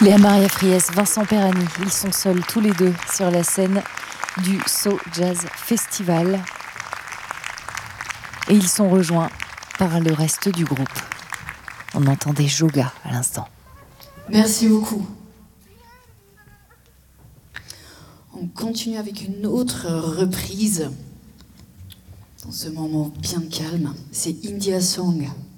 Léa Maria Fries, Vincent Perani, ils sont seuls tous les deux sur la scène du So Jazz Festival. Et ils sont rejoints par le reste du groupe. On entendait Joga à l'instant. Merci beaucoup. On continue avec une autre reprise dans ce moment bien calme. C'est India Song.